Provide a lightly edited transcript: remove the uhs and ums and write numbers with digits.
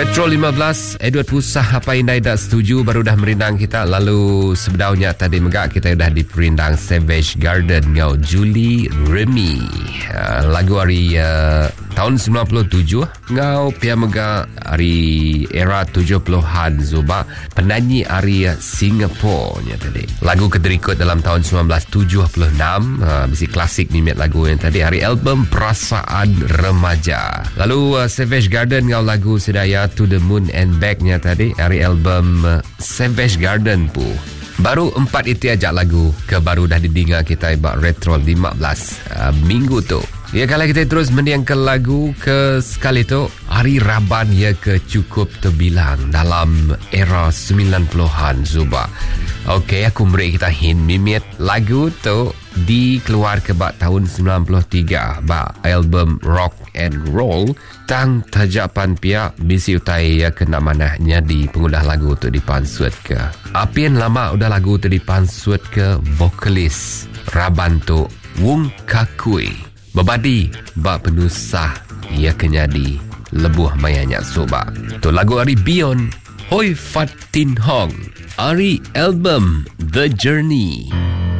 Retro 15, Edward Pusah apa indai dah setuju baru dah merindang kita. Lalu sebenarnya tadi megak kita dah diperindang Savage Garden ngau Julie Remy. Lagu hari tahun 97 ngau pia megak hari era 70-an Zuba. Penyanyi hari Singapore nya tadi. Lagu keterikut dalam tahun 1976, bisi klasik ni lagu yang tadi hari album Perasaan Remaja. Lalu Savage Garden ngau lagu sedaya To the Moon and Back-nya tadi hari album Savage Garden pu. Baru 4 itu aja lagu ke baru dah didengar kita ibak Retro 15 minggu tu. Ya, kalau kita terus mendiang ke lagu ke sekali tu hari Raban ya ke cukup terbilang dalam era 90-an Zuba. Okey, aku beri kita hint mimit lagu tu dikeluar ke bak tahun 93 bak album Rock and Roll tang tajapan pia bisi utai ya kena manahnya di pengudah lagu tu dipansut ke apian lama udah lagu tu dipansut ke vokalis Raban tu Wong Kakui babadi bak penusah ia kenyadi lebuh mayanya soba tu lagu hari Beyond Hoi Fat Tin Hong hari album The Journey.